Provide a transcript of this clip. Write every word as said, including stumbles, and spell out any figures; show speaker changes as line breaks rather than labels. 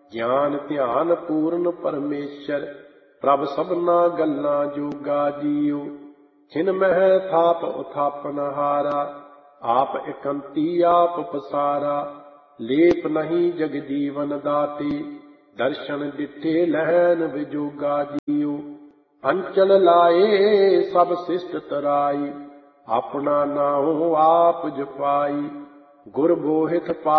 ਗਿਆਨ ਧਿਆਨ ਪੂਰਨ ਪਰਮੇਸ਼ਰ, ਪ੍ਰਭ ਸਭਨਾ ਗੱਲਾਂ ਜੋਗਾ ਜੀਉ। ਛਿਨ ਮਹਿ ਥਾਪ ਉਥਾਪਨ ਹਾਰਾ, ਆਪ ਇਕੰਤੀ ਆਪ ਪਸਾਰਾ। ਲੇਪ ਨਹੀਂ ਜਗ ਜੀਵਨ ਦਾਤੇ, ਦਰਸ਼ਨ ਦਿੱਤੇ ਲਹਿਨ ਵਿਜੋਗਾ ਜੀਉ। ਅੰਚਲ ਲਾਏ ਸਭ ਸਿਸ਼ਟ ਤਰਾਈ, ਆਪਣਾ ਨਾਉ ਆਪ ਜਪਾਈ। ਗੁਰ ਬੋਹਿਥ ਪਾ